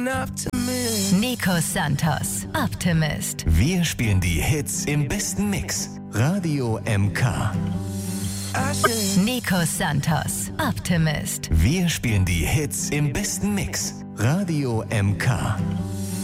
Nico Santos, Optimist. Wir spielen die Hits im besten Mix. Radio MK. Nico Santos, Optimist. Wir spielen die Hits im besten Mix. Radio MK.